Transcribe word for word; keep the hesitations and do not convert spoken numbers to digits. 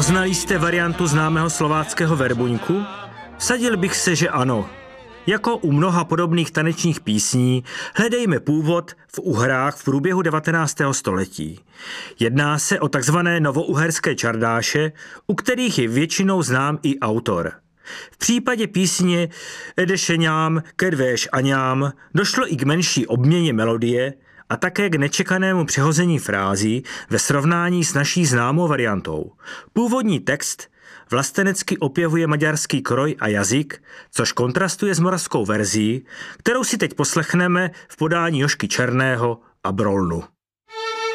Poznali jste variantu známého slováckého verbuňku? Vsadil bych se, že ano. Jako u mnoha podobných tanečních písní hledejme původ v Uhrách v průběhu devatenáctého století. Jedná se o takzvané novouherské čardáše, u kterých je většinou znám i autor. V případě písně Edešeňám, kedvéš aňám došlo i k menší obměně melodie a také k nečekanému přehození frází ve srovnání s naší známou variantou. Původní text vlastenecky opěvuje maďarský kroj a jazyk, což kontrastuje s moravskou verzí, kterou si teď poslechneme v podání Jožky Černého a Brolnu.